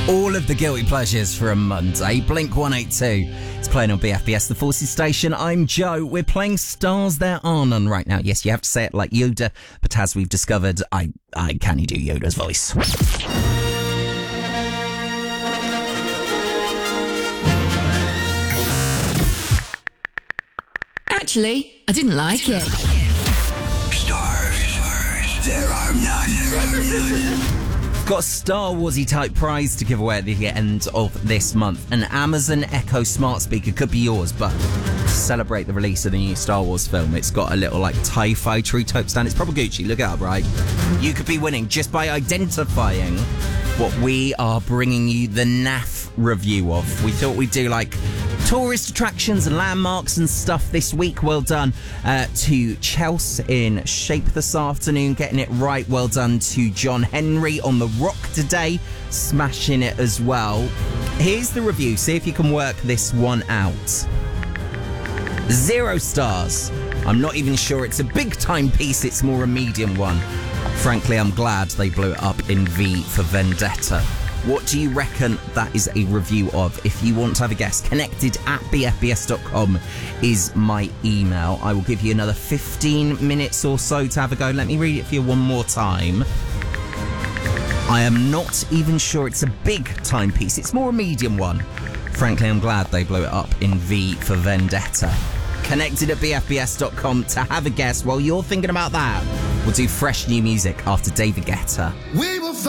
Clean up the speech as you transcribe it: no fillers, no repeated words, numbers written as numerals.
All of the guilty pleasures for a Monday. Blink 182. It's playing on BFBS, the Forces station. I'm Joe. We're playing Stars There Are None right now. Yes, you have to say it like Yoda, but as we've discovered, I can do Yoda's voice. Actually, I didn't like it. Stars, there are none. Got a Star Warsy type prize to give away at the end of this month. An Amazon Echo smart speaker could be yours, but to celebrate the release of the new Star Wars film, it's got a little TIE Fighter tote stand. It's probably Gucci, look it up, right? You could be winning just by identifying what we are bringing you the NAF review of. We thought we'd do tourist attractions and landmarks and stuff this week. Well done to Chelsea in Shape this afternoon, getting it right. Well done to John Henry on The Rock today, smashing it as well. Here's the review. See if you can work this one out. 0 stars. I'm not even sure it's a big time piece. It's more a medium one. Frankly, I'm glad they blew it up in V for Vendetta. What do you reckon that is a review of? If you want to have a guess, connected@bfbs.com is my email. I will give you another 15 minutes or so to have a go. Let me read it for you one more time. I am not even sure it's a big timepiece. It's more a medium one. Frankly, I'm glad they blew it up in V for Vendetta. Connected@bfbs.com to have a guess. While you're thinking about that, we'll do fresh new music after David Guetta. We will